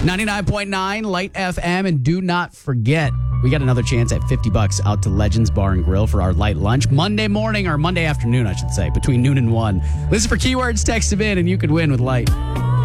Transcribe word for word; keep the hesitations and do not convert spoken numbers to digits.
ninety-nine point nine Light F M. And do not forget, we got another chance at fifty bucks out to Legends Bar and Grill for our light lunch Monday morning, or Monday afternoon, I should say, between noon and one. Listen for keywords, text them in, and you could win with Light.